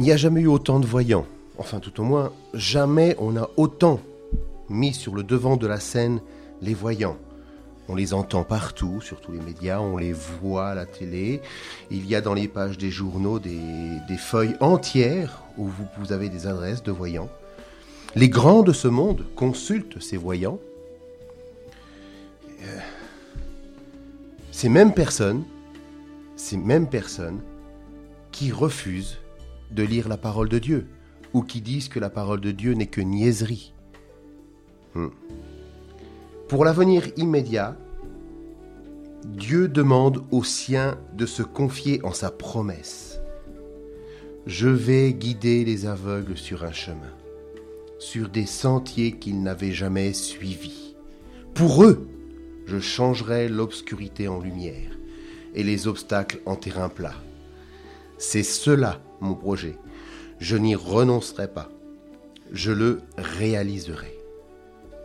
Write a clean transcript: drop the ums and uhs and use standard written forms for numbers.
n'y a jamais eu autant de voyants. Enfin, tout au moins, jamais on a autant mis sur le devant de la scène les voyants. On les entend partout, sur tous les médias, on les voit à la télé. Il y a dans les pages des journaux des feuilles entières où vous avez des adresses de voyants. Les grands de ce monde consultent ces voyants. Ces mêmes personnes qui refusent de lire la parole de Dieu ou qui disent que la parole de Dieu n'est que niaiserie. Pour l'avenir immédiat, Dieu demande aux siens de se confier en sa promesse. Je vais guider les aveugles sur un chemin, sur des sentiers qu'ils n'avaient jamais suivis. Pour eux, je changerai l'obscurité en lumière et les obstacles en terrain plat. C'est cela mon projet. Je n'y renoncerai pas. Je le réaliserai.